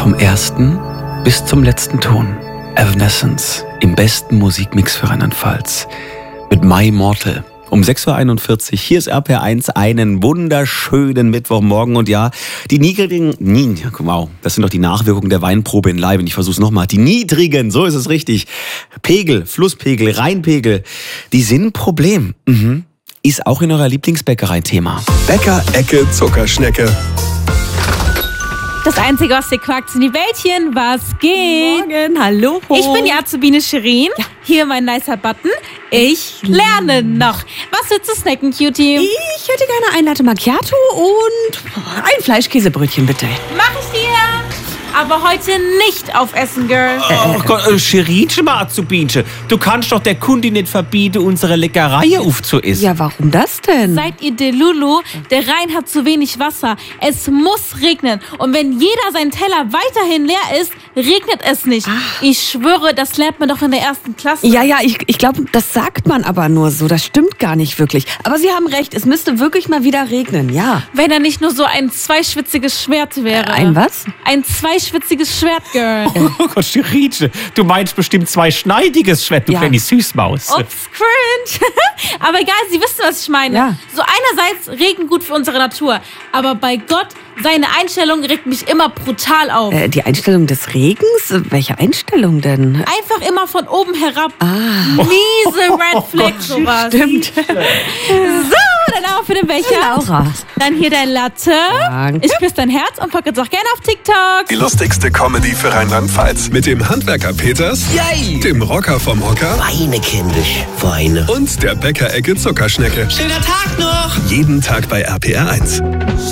Vom ersten bis zum letzten Ton. Evanescence im besten Musikmix für Rheinland-Pfalz. Mit My Immortal. Um 6.41 Uhr, hier ist RPR1, einen wunderschönen Mittwochmorgen. Und ja, die niedrigen, wow, das sind doch die Nachwirkungen der Weinprobe in Leib. Und ich versuch's nochmal. Die niedrigen, so ist es richtig. Pegel, Flusspegel, Rheinpegel, die sind ein Problem. Ist auch in eurer Lieblingsbäckerei Thema. Bäcker-Ecke Zuckerschnecke. Das Einzige, was dir quakt, sind die Bällchen. Was geht? Morgen, hallo. Ich bin die Azubine Shirin. Ja. Hier mein nicer Button. Ich lerne noch. Was willst du snacken, Cutie? Ich hätte gerne ein Latte Macchiato und ein Fleischkäsebrötchen, bitte. Mach ich dir. Aber heute nicht aufessen, Girl. Oh Gott, Shirinchen mal Azubinchen. Du kannst doch der Kundin nicht verbieten, unsere Leckerei aufzuessen. Ja, warum das denn? Seid ihr Delulu? Der Rhein hat zu wenig Wasser. Es muss regnen. Und wenn jeder seinen Teller weiterhin leer isst, regnet es nicht. Ich schwöre, das lernt man doch in der 1. Klasse. Ja, ich glaube, das sagt man aber nur so. Das stimmt gar nicht wirklich. Aber Sie haben recht, es müsste wirklich mal wieder regnen, ja. Wenn er nicht nur so ein zweischwitziges Schwert wäre. Ein was? Ein zweischwitziges Schwert, Girl. Oh Gott, Shirinchen, du meinst bestimmt zweischneidiges Schwert, du Ja. kleine Süßmaus. Ups, cringe. Aber egal, Sie wissen, was ich meine. Ja. So einerseits Regen gut für unsere Natur, aber bei Gott, seine Einstellung regt mich immer brutal auf. Die Einstellung des Regens? Welche Einstellung denn? Einfach immer von oben herab. Miese Red Flag, sowas. Stimmt. So, dann auch für den Becher. Laura. Dann hier dein Latte. Danke. Ich küsse dein Herz und packe es auch gerne auf TikTok. Die lustigste Comedy für Rheinland-Pfalz. Mit dem Handwerker Peters, Yay! dem Rocker vom Hocker Weine, kindisch, Weine. und der Bäcker-Ecke Zuckerschnecke. Schöner Tag noch! Jeden Tag bei RPR1.